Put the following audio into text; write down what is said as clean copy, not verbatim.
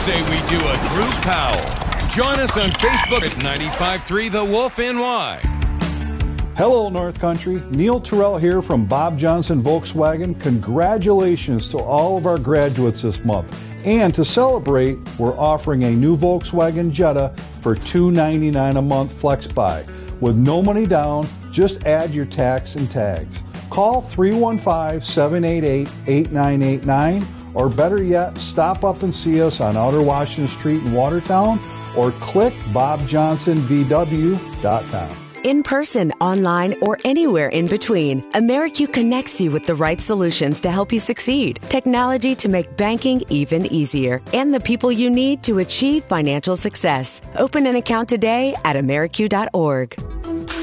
say we do a group Powell. Join us on Facebook at 95.3 The Wolf NY. Hello, North Country. Neil Terrell here from Bob Johnson Volkswagen. Congratulations to all of our graduates this month. And to celebrate, we're offering a new Volkswagen Jetta for $299 a month flex buy. With no money down, just add your tax and tags. Call 315-788-8989, or better yet, stop up and see us on Outer Washington Street in Watertown, or click bobjohnsonvw.com. In person, online, or anywhere in between, AmeriQ connects you with the right solutions to help you succeed. Technology to make banking even easier, and the people you need to achieve financial success. Open an account today at ameriq.org.